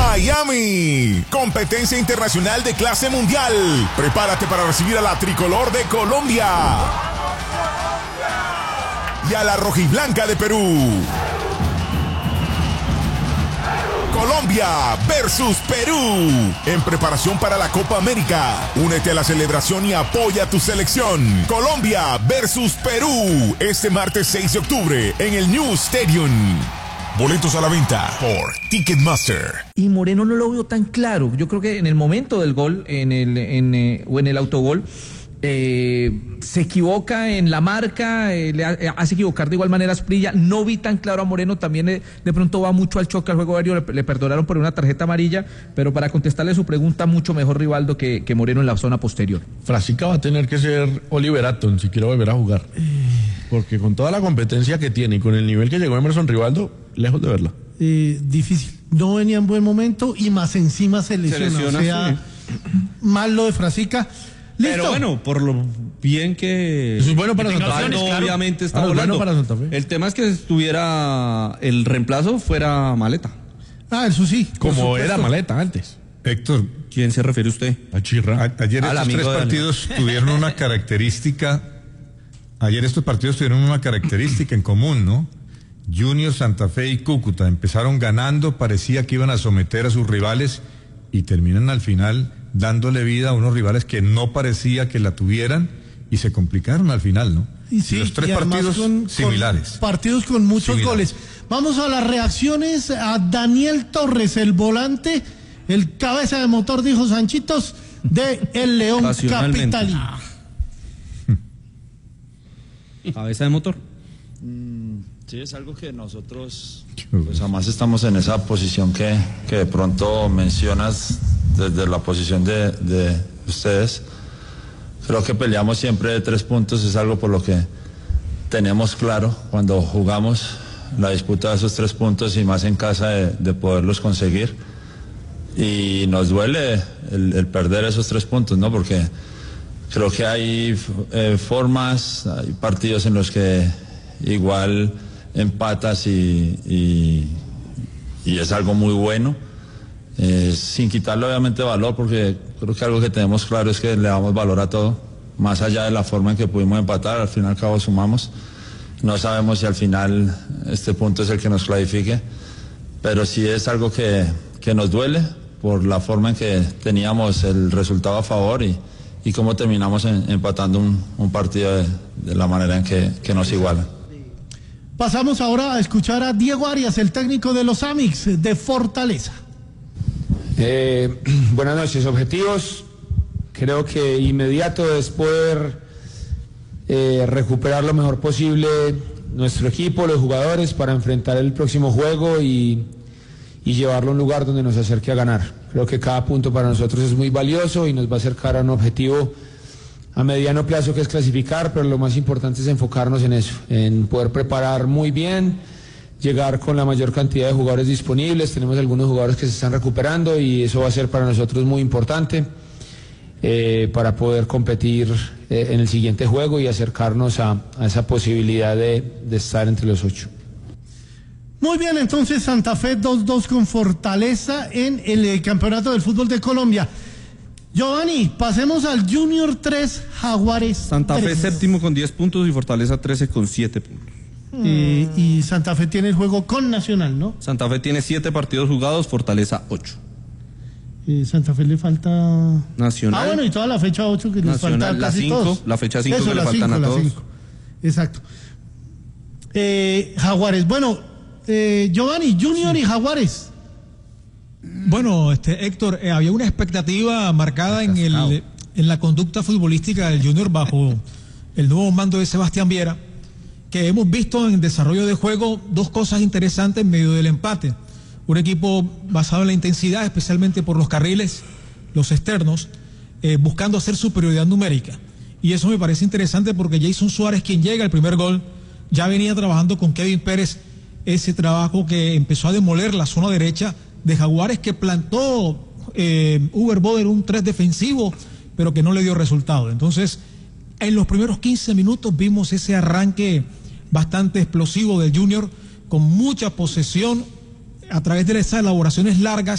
Miami, competencia internacional de clase mundial. Prepárate para recibir a la tricolor de Colombia y a la rojiblanca de Perú. Colombia versus Perú, en preparación para la Copa América. Únete a la celebración y apoya a tu selección. Colombia versus Perú, este martes 6 de octubre en el New Stadium. Boletos a la venta por Ticketmaster. Y Moreno no lo veo tan claro. Yo creo que en el momento del gol, en el autogol, se equivoca en la marca, le hace equivocar de igual manera a Asprilla. No vi tan claro a Moreno, también de pronto va mucho al choque al juego aéreo, le perdonaron por una tarjeta amarilla, pero para contestarle su pregunta, mucho mejor Rivaldo que Moreno en la zona posterior. Frasica va a tener que ser Oliver Atom si quiere volver a jugar, porque con toda la competencia que tiene y con el nivel que llegó Emerson Rivaldo, lejos de verla. Difícil, no venía en buen momento y más encima se lesiona, o sea, sí. Mal lo de Frasica. ¿Listo? Pero bueno, por lo bien que... Eso es bueno para Santa Fe. No, claro. Obviamente está volando. Bueno para Santa Fe. El tema es que estuviera el reemplazo fuera Maleta. Eso sí. Como era Maleta antes. Héctor, ¿quién se refiere usted? A Chirra. Ayer estos tres partidos tuvieron una característica. Ayer estos partidos tuvieron una característica en común, ¿no? Junior, Santa Fe y Cúcuta empezaron ganando, parecía que iban a someter a sus rivales y terminan al final dándole vida a unos rivales que no parecía que la tuvieran y se complicaron al final, ¿no? Y sí, los tres partidos similares. Partidos con muchos goles. Vamos a las reacciones a Daniel Torres, el volante, el cabeza de motor, dijo Sanchitos, de el León Capitalino. ¿Cabeza de motor? Sí, es algo que nosotros pues jamás estamos en esa posición que de pronto mencionas desde la posición de ustedes. Creo que peleamos siempre de 3 puntos, es algo por lo que tenemos claro cuando jugamos la disputa de esos 3 puntos y más en casa de poderlos conseguir. Y nos duele el perder esos 3 puntos, ¿no? Porque creo que hay formas, hay partidos en los que igual empatas y es algo muy bueno, sin quitarle obviamente valor, porque creo que algo que tenemos claro es que le damos valor a todo, más allá de la forma en que pudimos empatar, al fin y al cabo sumamos. No sabemos si al final este punto es el que nos clasifique, pero sí es algo que nos duele por la forma en que teníamos el resultado a favor y cómo terminamos empatando un partido de la manera en que nos iguala. Pasamos ahora a escuchar a Diego Arias, el técnico de los Amix de Fortaleza. Buenas noches. Objetivos, creo que inmediato es poder recuperar lo mejor posible nuestro equipo, los jugadores, para enfrentar el próximo juego y llevarlo a un lugar donde nos acerque a ganar. Creo que cada punto para nosotros es muy valioso y nos va a acercar a un objetivo a mediano plazo, que es clasificar, pero lo más importante es enfocarnos en eso, en poder preparar muy bien, llegar con la mayor cantidad de jugadores disponibles. Tenemos algunos jugadores que se están recuperando y eso va a ser para nosotros muy importante para poder competir en el siguiente juego y acercarnos a esa posibilidad de estar entre los 8. Muy bien, entonces Santa Fe 2-2 con Fortaleza en el Campeonato del Fútbol de Colombia. Giovanni, pasemos al Junior 3, Jaguares Santa 3. Fe séptimo con 10 puntos y Fortaleza 13 con 7 puntos. Y Santa Fe tiene el juego con Nacional, ¿no? Santa Fe tiene 7 partidos jugados, Fortaleza 8. Santa Fe le falta... Nacional. Bueno, y toda la fecha 8 que les falta casi 5, todos. La fecha 5 que le faltan a todos. 5. Exacto. Jaguares, bueno, Giovanni, Junior y Jaguares. Bueno, Héctor, había una expectativa marcada en la conducta futbolística del Junior bajo el nuevo mando de Sebastián Viera, que hemos visto en desarrollo de juego 2 cosas interesantes en medio del empate. Un equipo basado en la intensidad, especialmente por los carriles, los externos, buscando hacer superioridad numérica. Y eso me parece interesante porque Jason Suárez, quien llega al primer gol, ya venía trabajando con Kevin Pérez ese trabajo que empezó a demoler la zona derecha de Jaguares, que plantó Uber Boder un 3 defensivo, pero que no le dio resultado. Entonces, en los primeros 15 minutos vimos ese arranque bastante explosivo del Junior, con mucha posesión a través de esas elaboraciones largas